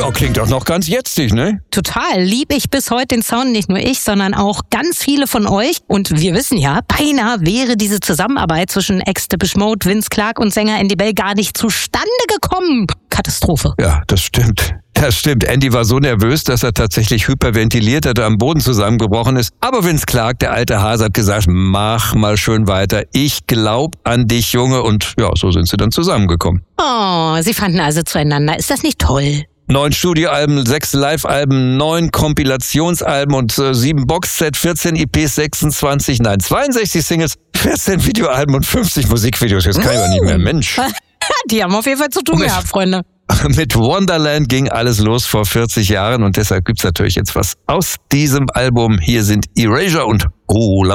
Ja, klingt doch noch ganz jetzig, ne? Total. Lieb ich bis heute den Sound, nicht nur ich, sondern auch ganz viele von euch. Und wir wissen ja, beinahe wäre diese Zusammenarbeit zwischen Ex-Depeche Mode, Vince Clarke und Sänger Andy Bell gar nicht zustande gekommen. Katastrophe. Ja, das stimmt. Das stimmt. Andy war so nervös, dass er tatsächlich hyperventiliert hat, am Boden zusammengebrochen ist. Aber Vince Clarke, der alte Hase, hat gesagt, mach mal schön weiter. Ich glaub an dich, Junge. Und ja, so sind sie dann zusammengekommen. Oh, sie fanden also zueinander. Ist das nicht toll? 9 Studioalben, 6 Live-Alben, 9 Kompilationsalben und 7 Boxset, 14 EPs, 62 Singles, 14 Videoalben und 50 Musikvideos. Das kann ich aber nicht mehr, Mensch. Die haben auf jeden Fall zu tun gehabt, Freunde. Mit Wonderland ging alles los vor 40 Jahren und deshalb gibt's natürlich jetzt was aus diesem Album. Hier sind Erasure und Oh